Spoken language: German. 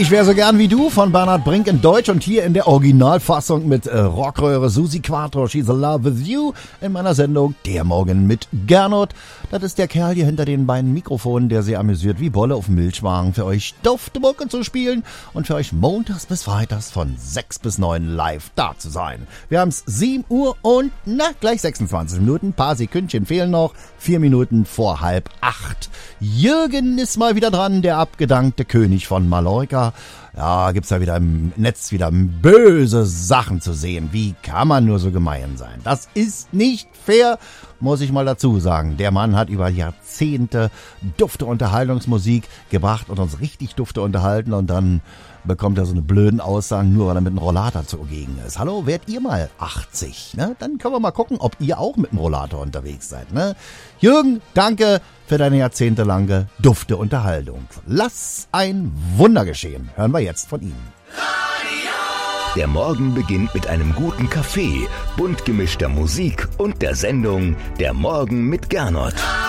Ich wäre so gern wie du von Bernhard Brink in Deutsch und hier in der Originalfassung mit Rockröhre Susi Quattro, She's in Love with You in meiner Sendung Der Morgen mit Gernot. Das ist der Kerl hier hinter den beiden Mikrofonen, der sehr amüsiert wie Bolle auf Milchwagen für euch dufte Mucke zu spielen und für euch montags bis freitags von 6 bis 9 live da zu sein. Wir haben's 7 Uhr und gleich 26 Minuten, paar Sekündchen fehlen noch, 4 Minuten vor 7:30. Jürgen ist mal wieder dran, der abgedankte König von Mallorca. Ja, gibt's da wieder im Netz wieder böse Sachen zu sehen. Wie kann man nur so gemein sein? Das ist nicht fair, muss ich mal dazu sagen. Der Mann hat über Jahrzehnte dufte Unterhaltungsmusik gebracht und uns richtig dufte unterhalten und dann bekommt er so eine blöden Aussagen, nur weil er mit einem Rollator zugegen ist. Hallo, werdet ihr mal 80? Ne? Dann können wir mal gucken, ob ihr auch mit einem Rollator unterwegs seid. Ne? Jürgen, danke für deine jahrzehntelange dufte Unterhaltung. Lass ein Wunder geschehen. Hören wir jetzt von ihm. Der Morgen beginnt mit einem guten Kaffee, bunt gemischter Musik und der Sendung Der Morgen mit Gernot.